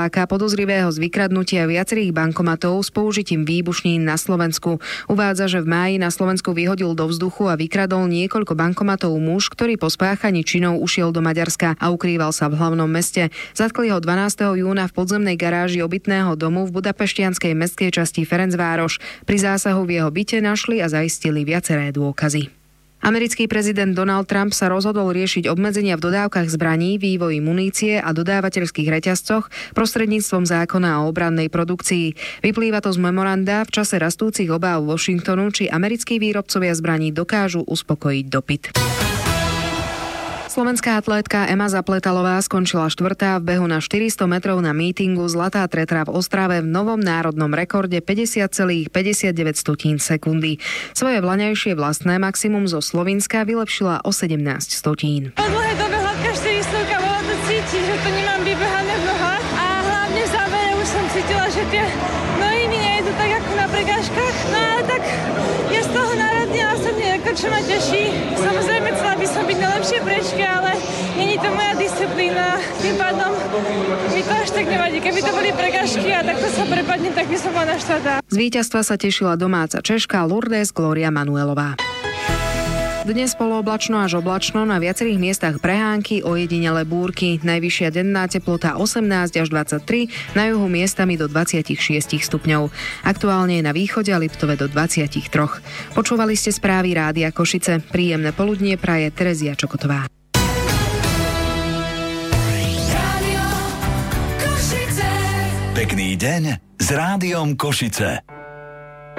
Slováka podozrivého z vykradnutia viacerých bankomatov s použitím výbušnín na Slovensku. Uvádza, že v máji na Slovensku vyhodil do vzduchu a vykradol niekoľko bankomatov muž, ktorý po spáchaní činov ušiel do Maďarska a ukrýval sa v hlavnom meste. Zatkli ho 12. júna v podzemnej garáži obytného domu v budapeštianskej mestskej časti Ferencvároš. Pri zásahu v jeho byte našli a zaistili viaceré dôkazy. Americký prezident Donald Trump sa rozhodol riešiť obmedzenia v dodávkach zbraní, vývoji munície a dodávateľských reťazcoch prostredníctvom zákona o obrannej produkcii. Vyplýva to z memoranda v čase rastúcich obáv Washingtonu, či americkí výrobcovia zbraní dokážu uspokojiť dopyt. Slovenská atlétka Ema Zapletalová skončila štvrtá v behu na 400 metrov na mítingu Zlatá tretra v Ostrave v novom národnom rekorde 50,59 sekundy. Svoje vlaňajšie vlastné maximum zo Slovinska vylepšila o 17 stotín. Po dlhej dobe hladká 400 bolo to cítiť, že to nemám vybehané v nohách a hlavne v závere už som cítila, že tie nohy mi nejdu tak ako na prekážkach. No ale tak je z toho národne osobne, ako čo ma teší. Samozrejme chcela by som byť na lepšie priečke, ale není to moja disciplína. Tým pádom mi to až tak nevadí. Keby to boli prekážky a takto sa prepadne, tak by som bola naštvatá. Z víťazstva sa tešila domáca Češka Lourdes Gloria Manuelová. Dnes polooblačno až oblačno, na viacerých miestach prehánky, ojedinele búrky. Najvyššia denná teplota 18 až 23, na juhu miestami do 26 stupňov. Aktuálne je na východe a Liptove do 23. Počúvali ste správy Rádia Košice. Príjemné poludnie praje Terezia Čokotová. Pekný deň s Rádiom Košice.